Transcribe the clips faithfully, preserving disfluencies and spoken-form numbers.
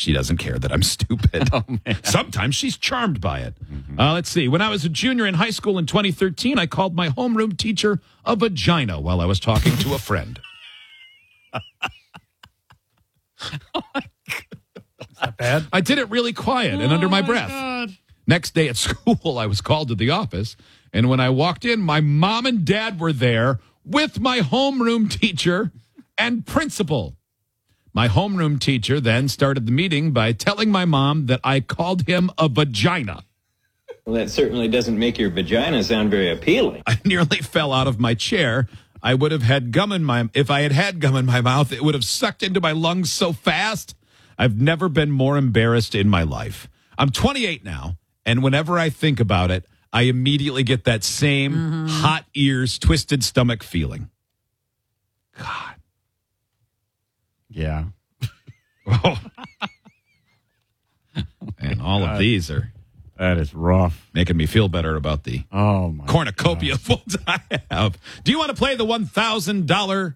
She doesn't care that I'm stupid. Oh, man. Sometimes she's charmed by it. Mm-hmm. Uh, let's see. When I was a junior in high school in twenty thirteen, I called my homeroom teacher a vagina while I was talking to a friend. Oh, my God. Is that bad? I did it really quiet and under my Oh, breath. God. Next day at school, I was called to the office, and when I walked in, my mom and dad were there with my homeroom teacher and principal. My homeroom teacher then started the meeting by telling my mom that I called him a vagina. Well, that certainly doesn't make your vagina sound very appealing. I nearly fell out of my chair. I would have had gum in my, if I had had gum in my mouth, it would have sucked into my lungs so fast. I've never been more embarrassed in my life. I'm twenty-eight now, and whenever I think about it, I immediately get that same mm-hmm. hot ears, twisted stomach feeling. God. Yeah. Oh. And all God. of these are That is rough. making me feel better about the Oh my cornucopia God. of ones I have. Do you want to play the one thousand dollars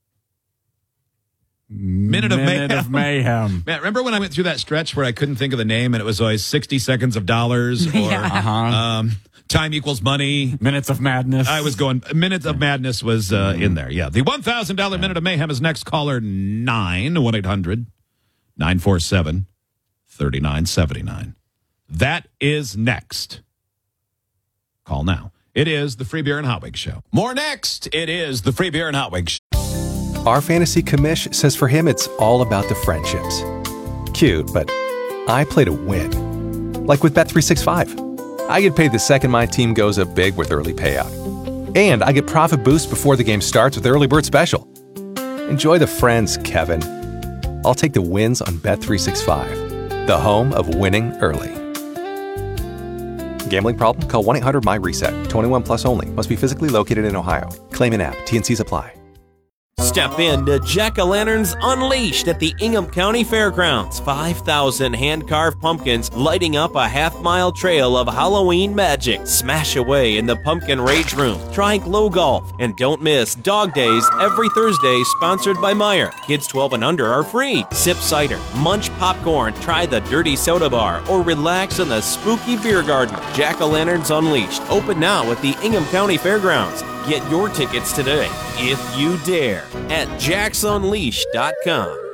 Minute of Minute Mayhem? of Mayhem. Man, remember when I went through that stretch where I couldn't think of the name and it was always sixty seconds of dollars or Yeah. Uh-huh. um, time equals money? Minutes of Madness. I was going, Minutes of Madness was uh, in there. Yeah. The one thousand dollars Minute of Mayhem is next. Caller nine, one eight hundred nine four seven three nine seven nine. That is next. Call now. It is the Free Beer and Hot Wings Show. More next. It is the Free Beer and Hot Wings Show. Our fantasy commish says for him it's all about the friendships. Cute, but I play to win. Like with Bet three sixty-five. I get paid the second my team goes up big with early payout. And I get profit boost before the game starts with Early Bird Special. Enjoy the friends, Kevin. I'll take the wins on Bet three sixty-five, the home of winning early. Gambling problem? Call one eight hundred M Y reset. twenty-one plus only. Must be physically located in Ohio. Claim in app. T N Cs apply. Step in to Jack-O-Lanterns Unleashed at the Ingham County Fairgrounds. five thousand hand-carved pumpkins lighting up a half-mile trail of Halloween magic. Smash away in the Pumpkin Rage Room. Try Glow Golf. And don't miss Dog Days every Thursday, sponsored by Meijer. Kids twelve and under are free. Sip cider, munch popcorn, try the Dirty Soda Bar, or relax in the spooky beer garden. Jack-O-Lanterns Unleashed. Open now at the Ingham County Fairgrounds. Get your tickets today, if you dare, at jacks unleashed dot com.